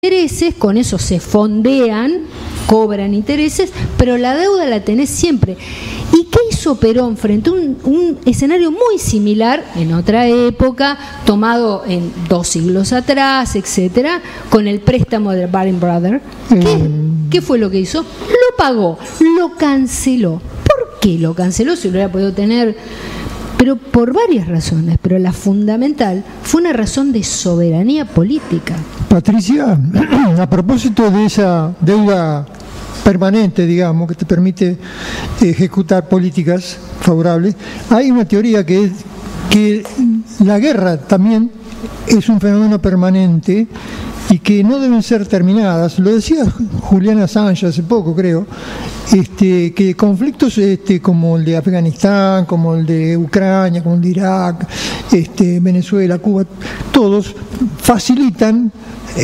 intereses, con eso se fondean, cobran intereses, pero la deuda la tenés siempre. ¿Y qué hizo Perón frente a un escenario muy similar en otra época, tomado en 2 siglos atrás, etcétera, con el préstamo de Baring Brothers? ¿Qué fue lo que hizo? Lo pagó, lo canceló. ¿Por qué lo canceló? Si lo hubiera podido tener, pero por varias razones, pero la fundamental fue una razón de soberanía política. Patricia, a propósito de esa deuda permanente, digamos, que te permite ejecutar políticas favorables, hay una teoría que es que la guerra también es un fenómeno permanente y que no deben ser terminadas. Lo decía Julian Assange hace poco, creo, que conflictos como el de Afganistán, como el de Ucrania, como el de Irak, Venezuela, Cuba, todos facilitan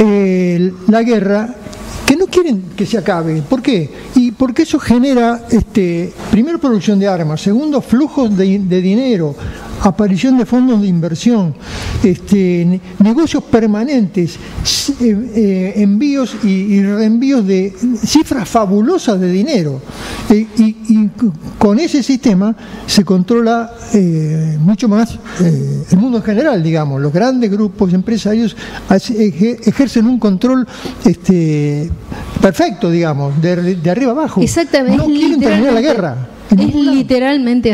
la guerra, que no quieren que se acabe. ¿Por qué? Y porque eso genera, primero, producción de armas, segundo, flujos de dinero, aparición de fondos de inversión, negocios permanentes, envíos y reenvíos de cifras fabulosas de dinero. Y con ese sistema se controla mucho más el mundo en general, digamos. Los grandes grupos empresarios ejercen un control perfecto, digamos, de arriba abajo. Exactamente. No quieren terminar la guerra. Es literalmente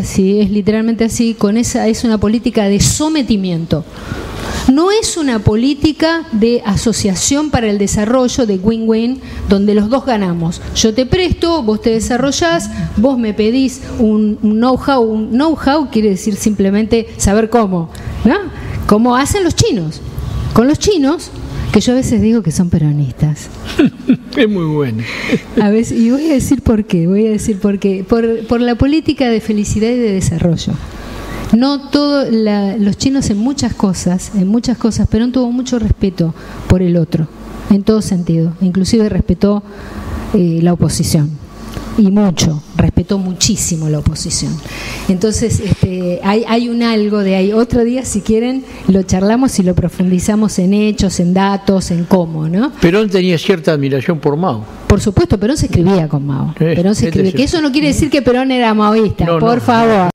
así, con esa es una política de sometimiento. No es una política de asociación para el desarrollo, de win-win, donde los dos ganamos. Yo te presto, vos te desarrollás, vos me pedís un know-how. Un know-how quiere decir simplemente saber cómo, ¿no? Como hacen los chinos. Con los chinos, que yo a veces digo que son peronistas. Es muy bueno. A veces, y voy a decir por qué. Por la política de felicidad y de desarrollo. No todo, los chinos en muchas cosas, Perón tuvo mucho respeto por el otro, en todo sentido. Inclusive respetó la oposición. Y respetó muchísimo la oposición. Entonces, hay un algo de ahí. Otro día, si quieren, lo charlamos y lo profundizamos en hechos, en datos, en cómo, ¿no? Perón tenía cierta admiración por Mao. Por supuesto, Perón se escribía con Mao. Perón se escribía. Que eso no quiere decir que Perón era maoísta, por favor.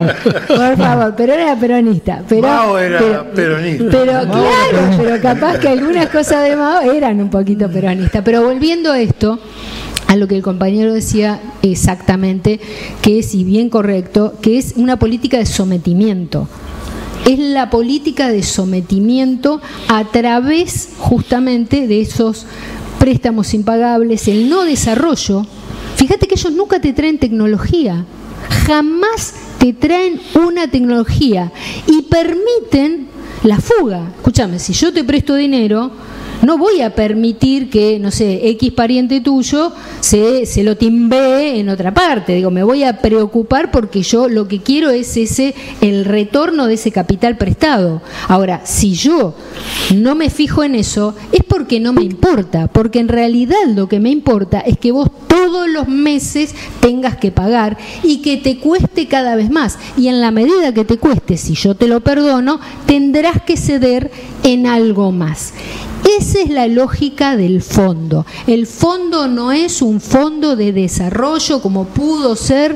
Perón era peronista. Mao era peronista. Pero capaz que algunas cosas de Mao eran un poquito peronistas. Pero volviendo a esto, a lo que el compañero decía exactamente, que es, y bien correcto, que es una política de sometimiento. Es la política de sometimiento a través justamente de esos préstamos impagables, el no desarrollo. Fíjate que ellos nunca te traen tecnología, jamás te traen una tecnología y permiten la fuga. Escúchame, si yo te presto dinero, no voy a permitir que, no sé, X pariente tuyo se lo timbee en otra parte. Digo, me voy a preocupar porque yo lo que quiero es el retorno de ese capital prestado. Ahora, si yo no me fijo en eso, es porque no me importa, porque en realidad lo que me importa es que vos todos los meses tengas que pagar y que te cueste cada vez más. Y en la medida que te cueste, si yo te lo perdono, tendrás que ceder en algo más. Esa es la lógica del fondo. El fondo no es un fondo de desarrollo como pudo ser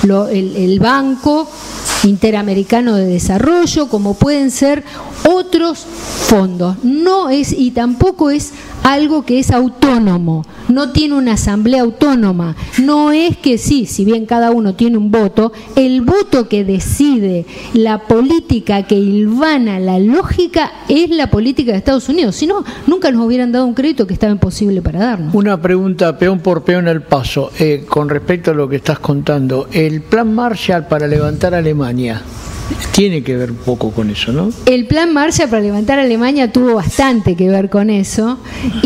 el Banco Interamericano de Desarrollo, como pueden ser otros fondos. No es, y tampoco es algo que es autónomo, no tiene una asamblea autónoma, no es que sí, si bien cada uno tiene un voto, el voto que decide la política que hilvana la lógica es la política de Estados Unidos, si no, nunca nos hubieran dado un crédito que estaba imposible para darnos. Una pregunta peón por peón al paso, con respecto a lo que estás contando, el plan Marshall para levantar a Alemania, tiene que ver un poco con eso, ¿no? El plan Marshall para levantar a Alemania tuvo bastante que ver con eso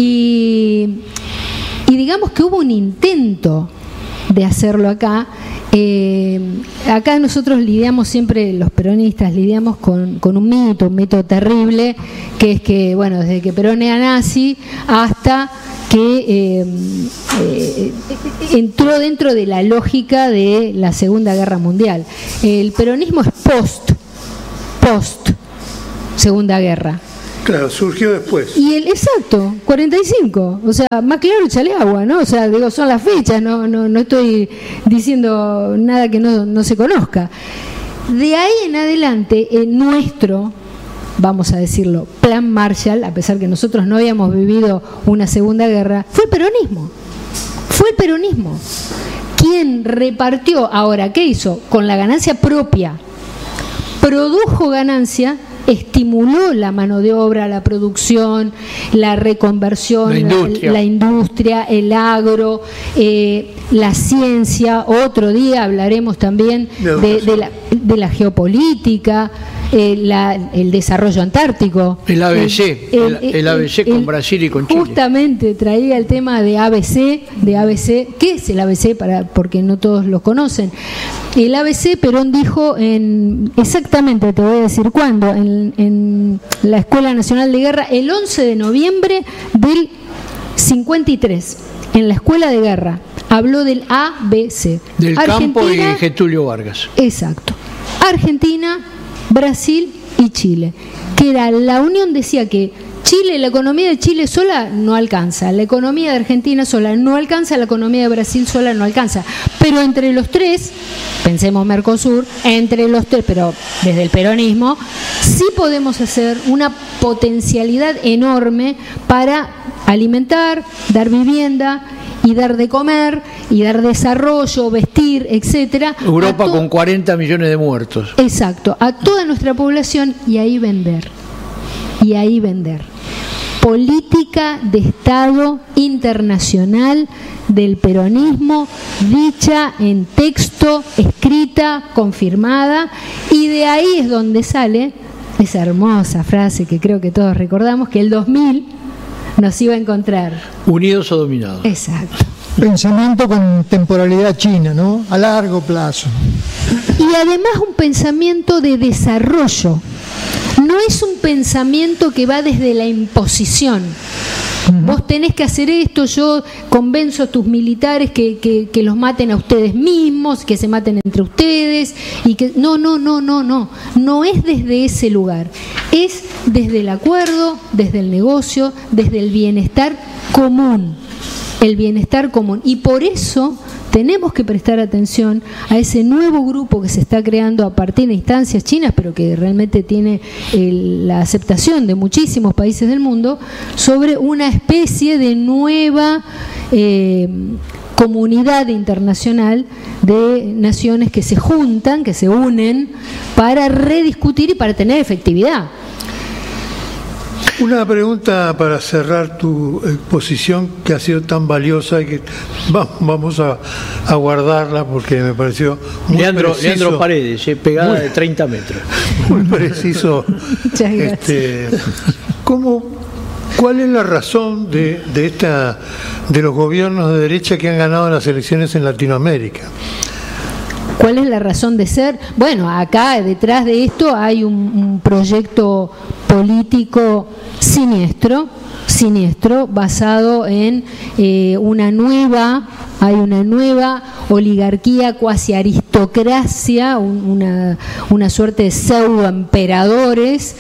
y digamos que hubo un intento de hacerlo acá. Acá nosotros lidiamos siempre, los peronistas lidiamos con un mito terrible, que es que, bueno, desde que Perón era nazi hasta que entró dentro de la lógica de la Segunda Guerra Mundial. El peronismo es post Segunda Guerra. Claro, surgió después. Y exacto, 45. O sea, más claro, échale agua, ¿no? O sea, digo, son las fechas, no estoy diciendo nada que no se conozca. De ahí en adelante, nuestro, vamos a decirlo, plan Marshall, a pesar que nosotros no habíamos vivido una segunda guerra, fue el peronismo. Fue el peronismo. Quien repartió, ahora, ¿qué hizo? Con la ganancia propia. Produjo ganancia, estimuló la mano de obra, la producción, la reconversión, la industria, el agro, la ciencia. Otro día hablaremos también de la geopolítica, el desarrollo antártico. El ABC, el ABC con Brasil y con Chile. Justamente traía el tema de ABC. ¿Qué es el ABC? Porque no todos lo conocen. El ABC, Perón dijo exactamente, te voy a decir cuándo, en la Escuela Nacional de Guerra, el 11 de noviembre del 53, en la Escuela de Guerra, habló del ABC. Del campo y Getúlio Vargas. Exacto. Argentina, Brasil y Chile, que era la unión. Decía que Chile, la economía de Chile sola no alcanza, la economía de Argentina sola no alcanza, la economía de Brasil sola no alcanza, pero entre los tres, pensemos Mercosur, entre los tres, pero desde el peronismo, sí podemos hacer una potencialidad enorme para alimentar, dar vivienda y dar de comer y dar desarrollo, vestir, etcétera. Europa con 40 millones de muertos. Exacto, a toda nuestra población, y ahí vender. Política de Estado internacional del peronismo, dicha en texto, escrita, confirmada, y de ahí es donde sale esa hermosa frase que creo que todos recordamos, que el 2000 nos iba a encontrar unidos o dominados. Exacto. Pensamiento con temporalidad china, ¿no? A largo plazo. Y además un pensamiento de desarrollo. No es un pensamiento que va desde la imposición. Vos tenés que hacer esto, yo convenzo a tus militares que los maten a ustedes mismos, que se maten entre ustedes, y que no es desde ese lugar, es desde el acuerdo, desde el negocio, desde el bienestar común, y por eso tenemos que prestar atención a ese nuevo grupo que se está creando a partir de instancias chinas, pero que realmente tiene la aceptación de muchísimos países del mundo, sobre una especie de nueva comunidad internacional de naciones que se juntan, que se unen para rediscutir y para tener efectividad. Una pregunta para cerrar tu exposición, que ha sido tan valiosa y que vamos a guardarla porque me pareció muy preciso. Leandro Paredes, pegada de 30 metros. Muy preciso. Muchas gracias. ¿Cuál es la razón de los gobiernos de derecha que han ganado las elecciones en Latinoamérica? ¿Cuál es la razón de ser? Bueno, acá detrás de esto hay un proyecto político siniestro, basado en una nueva oligarquía, cuasi aristocracia, una suerte de pseudo emperadores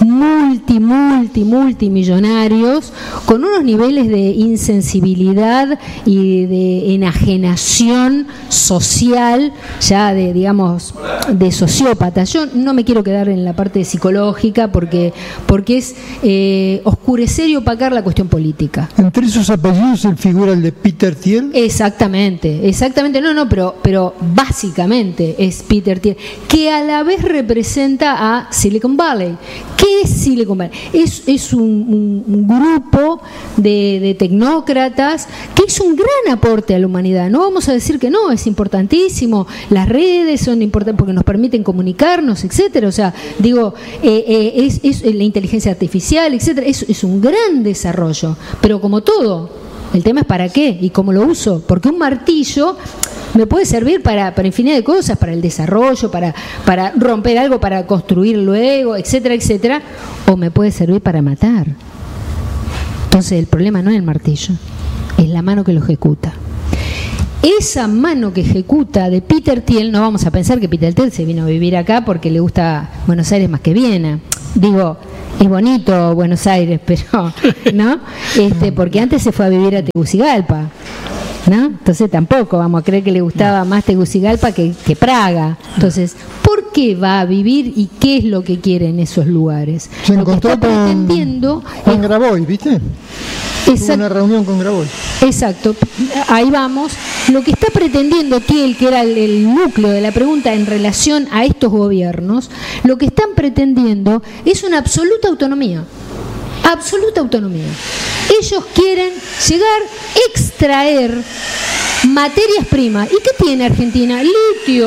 multimillonarios, con unos niveles de insensibilidad y de enajenación social, ya de sociópata. Yo no me quiero quedar en la parte psicológica porque es oscurecer y opacar la cuestión política. Entre esos apellidos figura el de Peter Thiel. Exactamente, pero básicamente es Peter Thiel, que a la vez representa a Silicon Valley. ¿Qué es Silicon Valley? Es un grupo de tecnócratas que hizo un gran aporte a la humanidad. No vamos a decir que no, es importantísimo. Las redes son importantes porque nos permiten comunicarnos, etcétera. O sea, es la inteligencia artificial, etcétera. Es un gran desarrollo, pero como todo, el tema es para qué y cómo lo uso, porque un martillo me puede servir para infinidad de cosas, para el desarrollo, para romper algo, para construir luego, etcétera, etcétera, o me puede servir para matar. Entonces el problema no es el martillo, es la mano que lo ejecuta. Esa mano que ejecuta de Peter Thiel, no vamos a pensar que Peter Thiel se vino a vivir acá porque le gusta Buenos Aires más que Viena. Es bonito Buenos Aires, pero ¿no? Porque antes se fue a vivir a Tegucigalpa, ¿no? Entonces tampoco vamos a creer que le gustaba más Tegucigalpa que Praga. Entonces, ¿por qué va a vivir y qué es lo que quiere en esos lugares? Se lo que encontró está pretendiendo con Grabois, ¿viste? Tuvo una reunión con Grabois. Exacto, ahí vamos. Lo que está pretendiendo Kiel, que era el núcleo de la pregunta en relación a estos gobiernos, lo que están pretendiendo es una absoluta autonomía. Absoluta autonomía. Ellos quieren llegar, extraer materias primas. ¿Y qué tiene Argentina? Litio.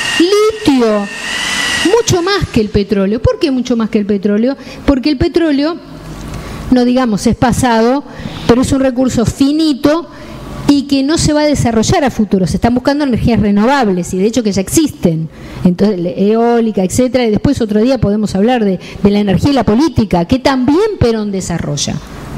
Mucho más que el petróleo. ¿Por qué mucho más que el petróleo? Porque el petróleo, no digamos es pasado, pero es un recurso finito y que no se va a desarrollar a futuro. Se están buscando energías renovables y de hecho que ya existen, entonces eólica, etcétera, y después otro día podemos hablar de la energía y la política, que también Perón desarrolla.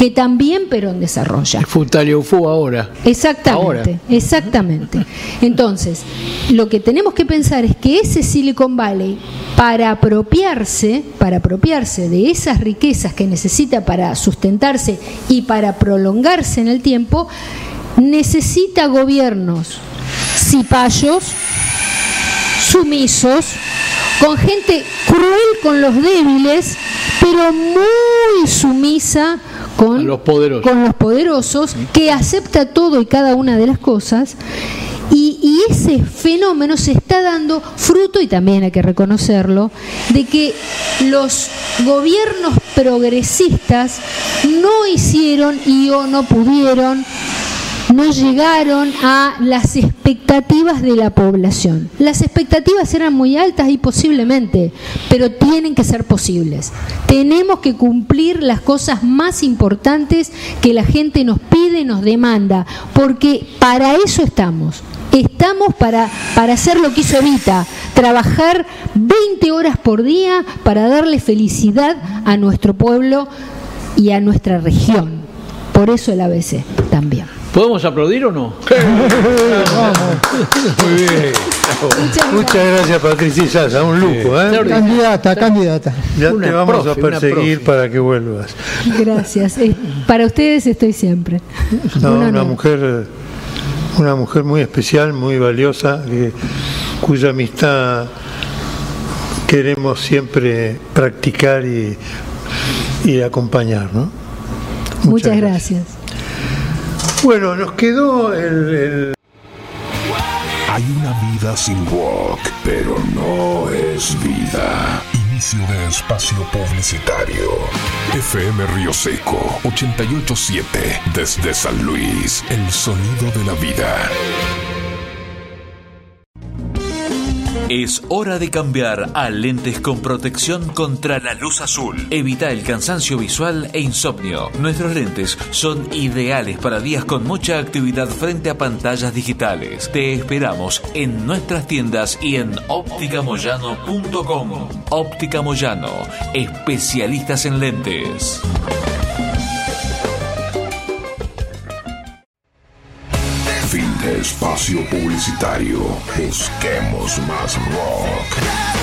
Futaleufú ahora. Exactamente. Entonces, lo que tenemos que pensar es que ese Silicon Valley, para apropiarse de esas riquezas que necesita para sustentarse y para prolongarse en el tiempo, necesita gobiernos cipayos, sumisos, con gente cruel con los débiles, pero muy sumisa con los poderosos, que acepta todo y cada una de las cosas. Y ese fenómeno se está dando fruto, y también hay que reconocerlo, de que los gobiernos progresistas no hicieron o no pudieron, no llegaron a las expectativas de la población. Las expectativas eran muy altas y posiblemente, pero tienen que ser posibles. Tenemos que cumplir las cosas más importantes que la gente nos pide, nos demanda, porque para eso estamos. Estamos para hacer lo que hizo Evita, trabajar 20 horas por día para darle felicidad a nuestro pueblo y a nuestra región. Por eso el ABC también. ¿Podemos aplaudir o no? Muy bien. Muchas gracias, Patricia Sasa, un lujo. Candidata. Ya te vamos a perseguir para que vuelvas. Gracias. Para ustedes estoy siempre. Una mujer muy especial, muy valiosa, cuya amistad queremos siempre practicar y acompañar, ¿no? Muchas gracias. Bueno, nos quedó el... Hay una vida sin rock, pero no es vida. Inicio de espacio publicitario. FM Río Seco 88.7 desde San Luis, el sonido de la vida. Es hora de cambiar a lentes con protección contra la luz azul. Evita el cansancio visual e insomnio. Nuestros lentes son ideales para días con mucha actividad frente a pantallas digitales. Te esperamos en nuestras tiendas y en opticamoyano.com. Óptica Moyano, especialistas en lentes. Fin de espacio publicitario. Busquemos más rock.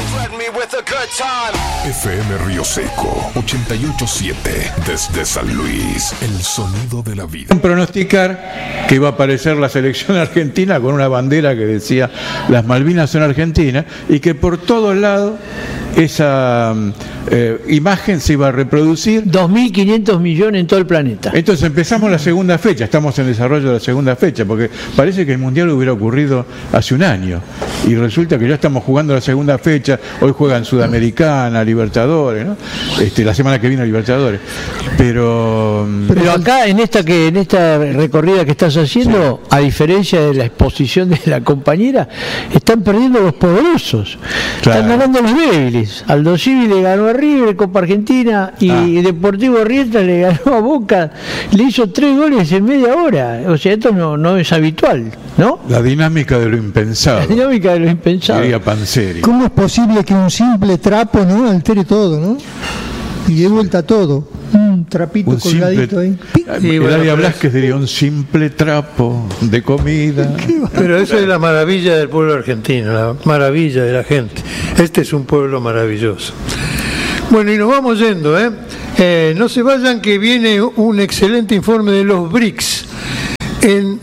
FM Río Seco 88.7 desde San Luis, el sonido de la vida. Pronosticar que iba a aparecer la selección argentina con una bandera que decía las Malvinas son argentinas y que por todos lados esa imagen se iba a reproducir. 2.500 millones en todo el planeta. Entonces empezamos la segunda fecha, estamos en desarrollo de la segunda fecha, porque parece que el Mundial hubiera ocurrido hace un año y resulta que ya estamos jugando la segunda fecha. Hoy juegan Sudamericana, Libertadores, ¿no? La semana que viene Libertadores. Pero acá en esta recorrida que estás haciendo, sí, a diferencia de la exposición de la compañera, están perdiendo los poderosos, claro, están ganando los débiles. Aldo Civi le ganó a River, Copa Argentina, y Deportivo Riestra le ganó a Boca, le hizo 3 goles en media hora. O sea, esto no es habitual, ¿no? La dinámica de lo impensado. La dinámica de lo impensado. Diría Panzeri. ¿Cómo es posible que un simple trapo, ¿no?, altere todo, ¿no? Y de vuelta todo. Un trapito colgadito ahí. Eladia Blasquez diría un simple trapo de comida. Pero eso es la maravilla del pueblo argentino, la maravilla de la gente. Este es un pueblo maravilloso. Bueno, y nos vamos yendo, no se vayan, que viene un excelente informe de los BRICS en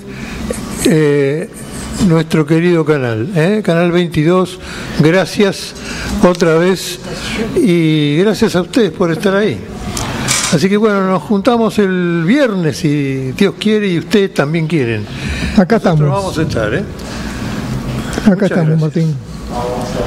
nuestro querido canal, Canal 22. Gracias otra vez y gracias a ustedes por estar ahí. Así que bueno, nos juntamos el viernes si Dios quiere y ustedes también quieren. Acá Nosotros estamos. vamos a estar, Acá estamos, Martín.